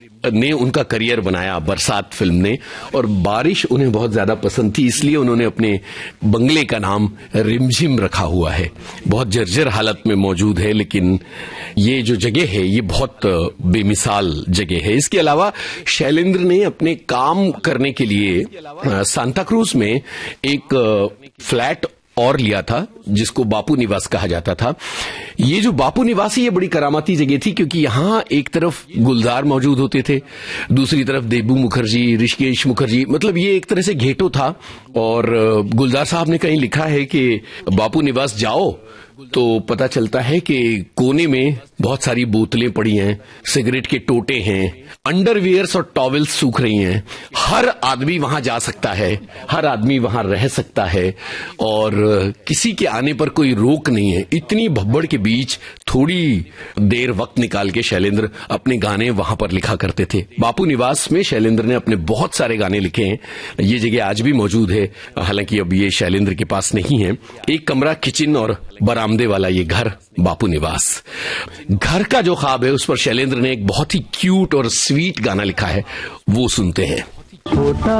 ने उनका करियर बनाया, बरसात फिल्म ने, और बारिश उन्हें बहुत ज्यादा पसंद थी, इसलिए उन्होंने अपने बंगले का नाम रिमझिम रखा हुआ है। बहुत जर्जर हालत में मौजूद है, लेकिन ये जो जगह है ये बहुत बेमिसाल जगह है। इसके अलावा शैलेंद्र ने अपने काम करने के लिए सांता क्रूज में एक फ्लैट और लिया था, जिसको बापू निवास कहा जाता था। ये जो बापू निवास है, ये बड़ी करामाती जगह थी, क्योंकि यहां एक तरफ गुलजार मौजूद होते थे, दूसरी तरफ देबू मुखर्जी, ऋषिकेश मुखर्जी, मतलब ये एक तरह से घेटो था। और गुलजार साहब ने कहीं लिखा है कि बापू निवास जाओ तो पता चलता है कि कोने में बहुत सारी बोतलें पड़ी हैं, सिगरेट के टोटे हैं, अंडरवियर्स और टॉवेल्स सूख रही हैं। हर आदमी वहां जा सकता है, हर आदमी वहां रह सकता है, और किसी के आने पर कोई रोक नहीं है। इतनी भब्बड़ के बीच थोड़ी देर वक्त निकाल के शैलेंद्र अपने गाने वहां पर लिखा करते थे। बापू निवास में शैलेंद्र ने अपने बहुत सारे गाने लिखे हैं। ये जगह आज भी मौजूद है, हालांकि अब ये शैलेंद्र के पास नहीं है। एक कमरा, किचन और बरामदे वाला ये घर बापू निवास। घर का जो ख्वाब है, उस पर शैलेंद्र ने एक बहुत ही क्यूट और स्वीट गाना लिखा है, वो सुनते हैं।